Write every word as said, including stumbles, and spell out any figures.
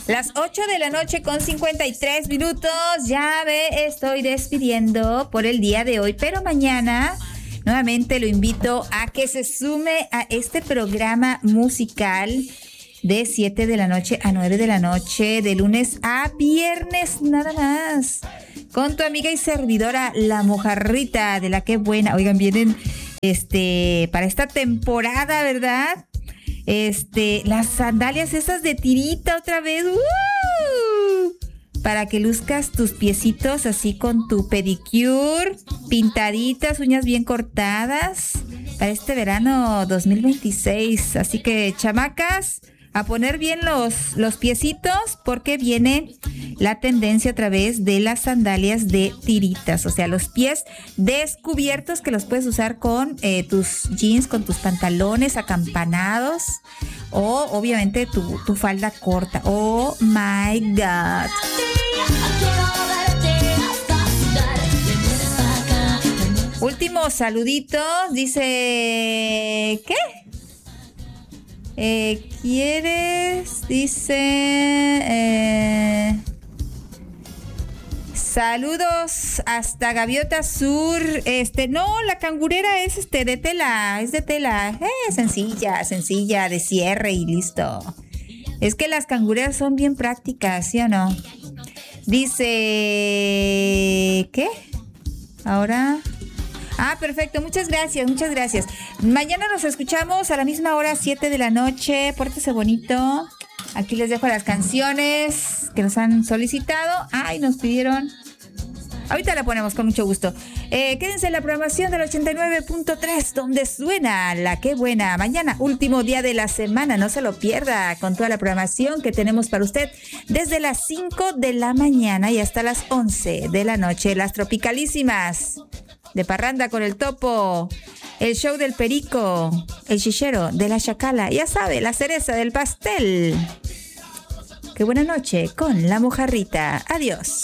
Las ocho de la noche con cincuenta y tres minutos. Ya me estoy despidiendo por el día de hoy, pero mañana nuevamente lo invito a que se sume a este programa musical de siete de la noche a nueve de la noche, de lunes a viernes nada más, con tu amiga y servidora, La Mojarrita, de la que buena. Oigan, vienen este para esta temporada, ¿verdad? Este, las sandalias esas de tirita otra vez. ¡Uh! Para que luzcas tus piecitos así con tu pedicure, pintaditas, uñas bien cortadas, para este verano dos mil veintiséis. Así que, chamacas, a poner bien los, los piecitos, porque viene la tendencia a través de las sandalias de tiritas, o sea, los pies descubiertos, que los puedes usar con eh, tus jeans, con tus pantalones acampanados, o obviamente tu, tu falda corta. Oh my God. Último saludito, dice, ¿qué? Eh, ¿Quieres? Dice... Eh, saludos hasta Gaviota Sur. Este, no, la cangurera es este de tela, es de tela. Eh, sencilla, sencilla, de cierre y listo. Es que las cangureras son bien prácticas, ¿sí o no? Dice... ¿Qué? Ahora... Ah, perfecto, muchas gracias, muchas gracias. Mañana nos escuchamos a la misma hora, siete de la noche. Pórtese bonito. Aquí les dejo las canciones que nos han solicitado. Ay, nos pidieron. Ahorita la ponemos con mucho gusto. Eh, quédense en la programación del ochenta y nueve punto tres, donde suena La Qué Buena. Mañana, último día de la semana, no se lo pierda, con toda la programación que tenemos para usted desde las cinco de la mañana y hasta las once de la noche. Las tropicalísimas de Parranda con el Topo, el show del Perico, el chichero de la Chacala, ya sabe, la cereza del pastel. Qué buena noche con La Mojarrita. Adiós.